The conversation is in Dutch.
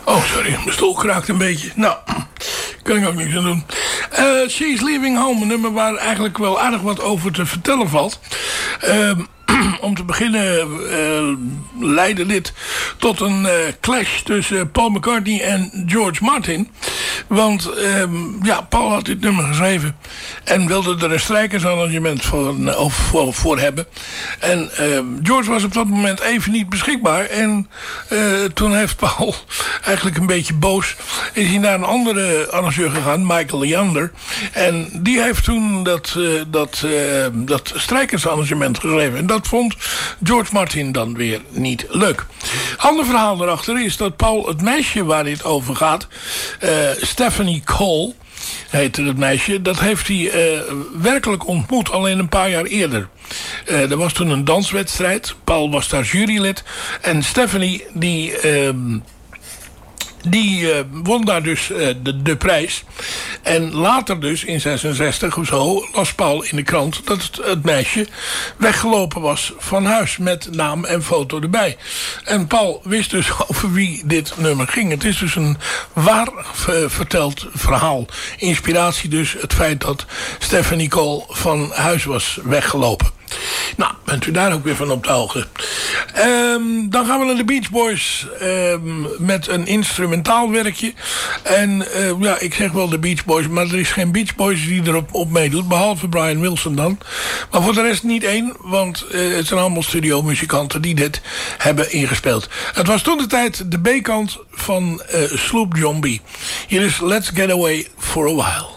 Oh, sorry, mijn stoel kraakt een beetje. Nou, kan ik ook niks aan doen. She's Leaving Home, een nummer waar eigenlijk wel aardig wat over te vertellen valt. Om te beginnen leidde dit tot een clash tussen Paul McCartney en George Martin. Want Paul had dit nummer geschreven en wilde er een strijkersarrangement voor hebben. En George was op dat moment even niet beschikbaar. En toen heeft Paul eigenlijk een beetje boos, is hij naar een andere arrangeur gegaan, Michael Leander. En die heeft toen dat strijkersarrangement geschreven. En dat vond George Martin dan weer niet leuk. Ander verhaal erachter is dat Paul het meisje waar dit over gaat, Stephanie Cole heette het meisje, dat heeft hij werkelijk ontmoet alleen een paar jaar eerder. Er was toen een danswedstrijd. Paul was daar jurylid. En Stephanie die won daar dus de prijs. En later dus, in 66 of zo, las Paul in de krant dat het meisje weggelopen was van huis. Met naam en foto erbij. En Paul wist dus over wie dit nummer ging. Het is dus een waar verteld verhaal. Inspiratie dus het feit dat Stephanie Cole van huis was weggelopen. Nou, bent u daar ook weer van op de hoogte. Dan gaan we naar de Beach Boys met een instrumentaal werkje. En ik zeg wel de Beach Boys, maar er is geen Beach Boys die erop meedoet, behalve Brian Wilson dan. Maar voor de rest niet één, want het zijn allemaal studiomuzikanten die dit hebben ingespeeld. Het was toen de tijd de B-kant van Sloop John B. Hier is Let's Get Away for a While.